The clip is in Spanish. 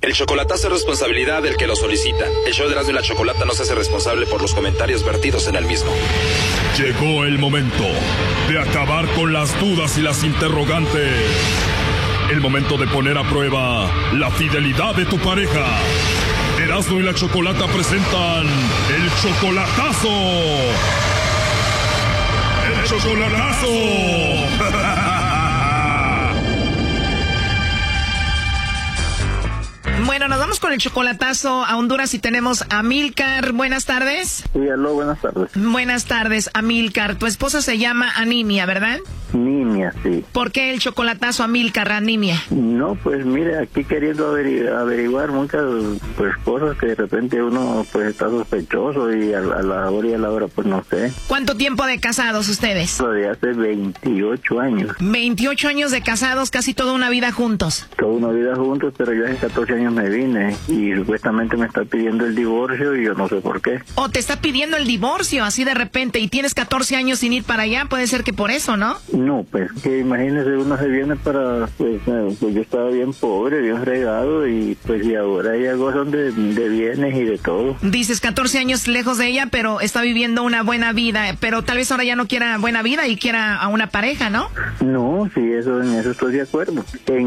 El chocolatazo es responsabilidad del que lo solicita. El show de Erasmo y la Chocolata no se hace responsable por los comentarios vertidos en el mismo. Llegó el momento de acabar con las dudas y las interrogantes. El momento de poner a prueba la fidelidad de tu pareja. Erasmo y la Chocolata presentan el chocolatazo. ¡El chocolatazo! Bueno, nos vamos con el chocolatazo a Honduras y tenemos a Amílcar. Buenas tardes. Sí, aló, buenas tardes. Buenas tardes, Amílcar. Tu esposa se llama Animia, ¿verdad? Nimia, sí. ¿Por qué el chocolatazo, Amílcar, Animia? No, pues mire, aquí queriendo averiguar muchas pues cosas que de repente uno pues está sospechoso y a la hora y a la hora pues no sé. ¿Cuánto tiempo de casados ustedes? De hace 28 años. 28 años de casados, casi toda una vida juntos. Toda una vida juntos, pero yo hace 14 años me vine y supuestamente me está pidiendo el divorcio y yo no sé por qué. ¿O te está pidiendo el divorcio así de repente y tienes 14 años sin ir para allá? Puede ser que por eso, ¿no? No, pues que imagínese, uno se viene para, pues yo estaba bien pobre, bien fregado y pues y ahora ella goza de bienes y de todo. Dices 14 años lejos de ella, pero está viviendo una buena vida, pero tal vez ahora ya no quiera buena vida y quiera a una pareja, ¿no? No, sí, en eso estoy de acuerdo.